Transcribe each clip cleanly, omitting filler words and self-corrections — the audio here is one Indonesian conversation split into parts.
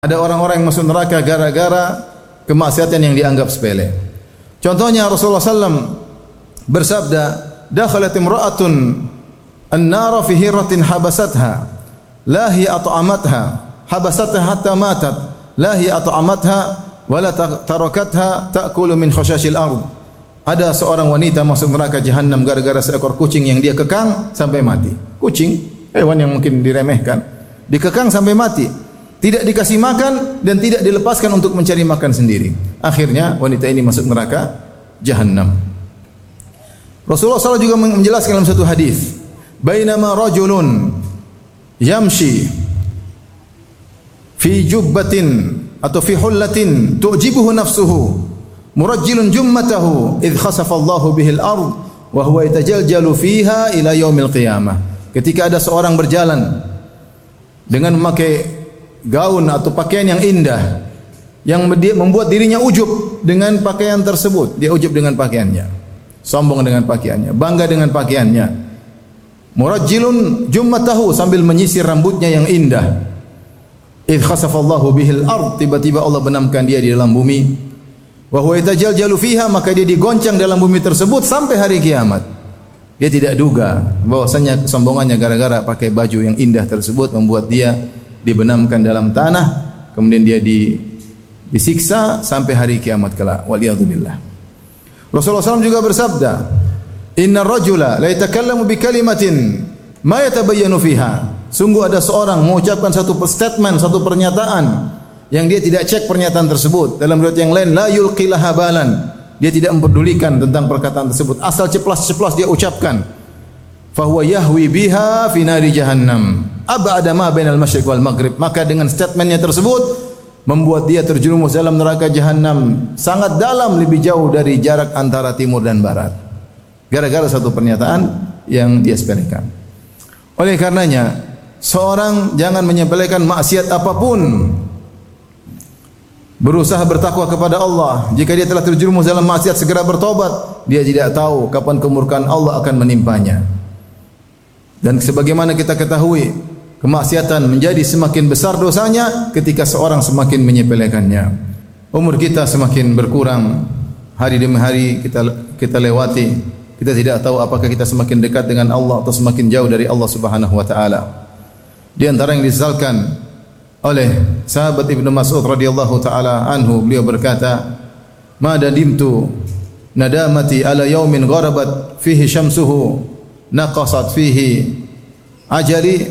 Ada orang-orang yang masuk neraka gara-gara kemaksiatan yang dianggap sepele. Contohnya Rasulullah SAW bersabda, "Dakhalat imra'atun an-nara fi hirratin habasatha, la hiya at'amatha, habasatha hatta matat, la hiya at'amatha wa la tarakatha ta'kulu min khashashil ard." Ada seorang wanita masuk neraka jahanam gara-gara seekor kucing yang dia kekang sampai mati. Kucing, hewan yang mungkin diremehkan, dikekang sampai mati. Tidak dikasih makan dan tidak dilepaskan untuk mencari makan sendiri. Akhirnya wanita ini masuk neraka jahanam. Rasulullah SAW juga menjelaskan dalam satu hadis, "Bainama rajulun yamshi fi jubbatin atau fi hullatin tu'jibuhu nafsuhu, murajjilun jummatahu, idh khasafa Allahu bihil ard wa huwa yatajaljalu fiha ila yaumil qiyamah." Ketika ada seorang berjalan dengan memakai gaun atau pakaian yang indah yang membuat dirinya ujub dengan pakaian tersebut. Dia ujub dengan pakaiannya, sombong dengan pakaiannya, bangga dengan pakaiannya. Murajjilun jummatahu, sambil menyisir rambutnya yang indah. Idh khasafallahu bihil ard, tiba-tiba Allah benamkan dia di dalam bumi. Wa huwa yatajaljalu fiha, maka dia digoncang dalam bumi tersebut sampai hari kiamat. Dia tidak duga bahwasanya kesombongannya gara-gara pakai baju yang indah tersebut membuat dia dibenamkan dalam tanah, kemudian dia disiksa sampai hari kiamat kelak. Waliyadzubillah. Rasulullah SAW juga bersabda, "Innar rajula la yatakallamu bi kalimatin ma yatabayyanu fiha." Sungguh ada seorang mengucapkan satu statement, satu pernyataan yang dia tidak cek pernyataan tersebut. Dalam riwayat yang lain, la yulqilaha balan. Dia tidak mempedulikan tentang perkataan tersebut, asal ceplas-ceplos dia ucapkan. Fahuwa yahwi biha fi nari jahannam ab'ada ma bainal masyriq wal maghrib. Maka dengan statementnya tersebut membuat dia terjerumus dalam neraka jahanam sangat dalam, lebih jauh dari jarak antara timur dan barat, gara-gara satu pernyataan yang dia sepelekan. Oleh karenanya seorang jangan menyepelekan maksiat apapun, berusaha bertakwa kepada Allah. Jika dia telah terjerumus dalam maksiat, segera bertobat. Dia tidak tahu kapan kemurkaan Allah akan menimpanya. Dan sebagaimana kita ketahui, kemaksiatan menjadi semakin besar dosanya ketika seorang semakin menyepelekannya. Umur kita semakin berkurang, hari demi hari kita lewati. Kita tidak tahu apakah kita semakin dekat dengan Allah atau semakin jauh dari Allah Subhanahu wa taala. Di antara yang disesalkan oleh sahabat Ibnu Mas'ud radhiyallahu taala anhu, beliau berkata, "Ma dadimtu nadamati ala yaumin gharabat fihi syamsuhu naqasat fihi ajali."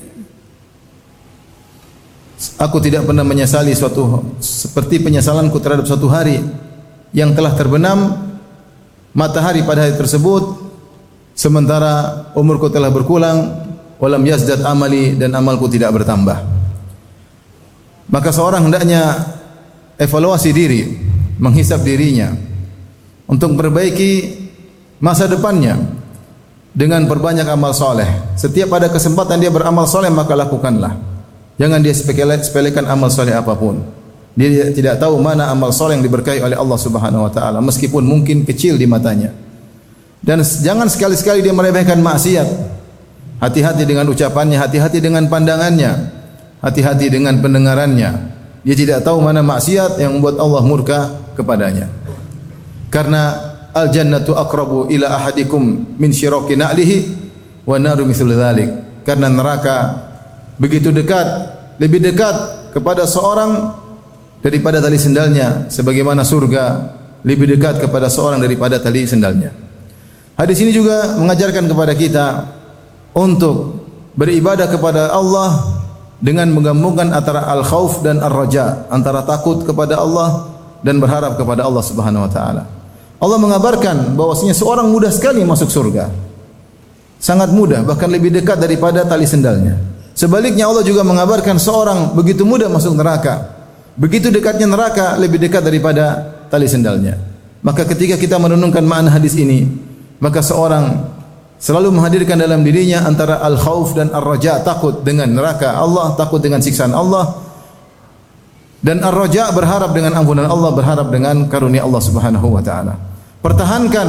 Aku tidak pernah menyesali seperti penyesalanku terhadap suatu hari yang telah terbenam matahari pada hari tersebut, sementara umurku telah berkurang, walam yazdad amali, dan amalku tidak bertambah. Maka seorang hendaknya evaluasi diri, menghisap dirinya untuk memperbaiki masa depannya dengan perbanyak amal soleh. Setiap ada kesempatan dia beramal soleh, maka lakukanlah. Jangan dia sepelekan amal soleh apapun. Dia tidak tahu mana amal soleh yang diberkahi oleh Allah Subhanahu wa taala, meskipun mungkin kecil di matanya. Dan jangan sekali-sekali dia meremehkan maksiat. Hati-hati dengan ucapannya, hati-hati dengan pandangannya, hati-hati dengan pendengarannya. Dia tidak tahu mana maksiat yang membuat Allah murka kepadanya. Karena al-jannatu aqrabu ila ahadikum min syiraki na'lihi wa naru mithlu dzalik. Karena neraka begitu dekat, lebih dekat kepada seorang daripada tali sendalnya, sebagaimana surga lebih dekat kepada seorang daripada tali sendalnya. Hadis ini juga mengajarkan kepada kita untuk beribadah kepada Allah dengan menggabungkan antara al-khauf dan ar-raja, antara takut kepada Allah dan berharap kepada Allah Subhanahu wa taala. Allah mengabarkan bahwasanya seorang mudah sekali masuk surga. Sangat mudah, bahkan lebih dekat daripada tali sendalnya. Sebaliknya Allah juga mengabarkan seorang begitu mudah masuk neraka. Begitu dekatnya neraka, lebih dekat daripada tali sendalnya. Maka ketika kita merenungkan makna hadis ini, maka seorang selalu menghadirkan dalam dirinya antara al-khauf dan ar-raja, takut dengan neraka Allah, takut dengan siksaan Allah, dan ar-raja berharap dengan ampunan Allah, berharap dengan karunia Allah Subhanahu wa taala. Pertahankan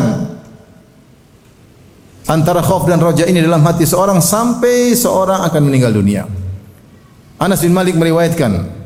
antara khauf dan raja ini dalam hati seorang sampai seorang akan meninggal dunia. Anas bin Malik meriwayatkan,